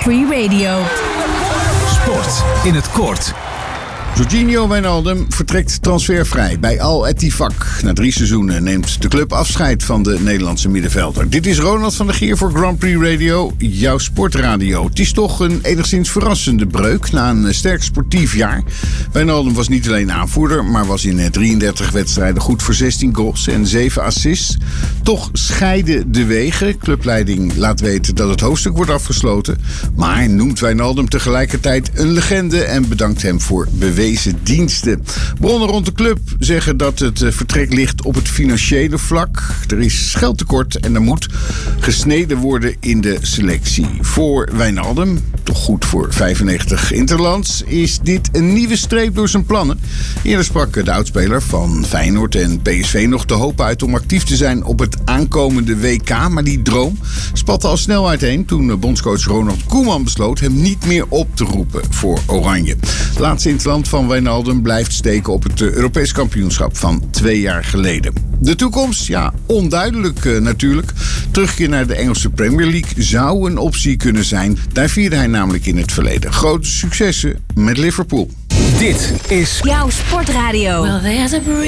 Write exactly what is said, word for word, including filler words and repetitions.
Free Radio. Sport in het kort. Jorginho Wijnaldum vertrekt transfervrij bij Al-Ettifaq. Na drie seizoenen neemt de club afscheid van de Nederlandse middenvelder. Dit is Ronald van der Gier voor Grand Prix Radio, jouw sportradio. Het is toch een enigszins verrassende breuk na een sterk sportief jaar. Wijnaldum was niet alleen aanvoerder, maar was in drieëndertig wedstrijden goed voor zestien goals en zeven assists. Toch scheiden de wegen. Clubleiding laat weten dat het hoofdstuk wordt afgesloten. Maar noemt Wijnaldum tegelijkertijd een legende en bedankt hem voor beweging. Deze diensten. Bronnen rond de club zeggen dat het vertrek ligt op het financiële vlak. Er is geldtekort en er moet gesneden worden in de selectie. Voor Wijnaldum, toch goed voor vijfennegentig interlands, is dit een nieuwe streep door zijn plannen. Eerder sprak de oudspeler van Feyenoord en P S V nog de hoop uit om actief te zijn op het aankomende W K. Maar die droom spatte al snel uiteen toen bondscoach Ronald Koeman besloot hem niet meer op te roepen voor Oranje. Laatste in het land van Wijnaldum blijft steken op het Europees kampioenschap van twee jaar geleden. De toekomst? Ja, onduidelijk uh, natuurlijk. Terugkeer naar de Engelse Premier League zou een optie kunnen zijn. Daar vierde hij namelijk in het verleden grote successen met Liverpool. Dit is jouw sportradio. Well, there's a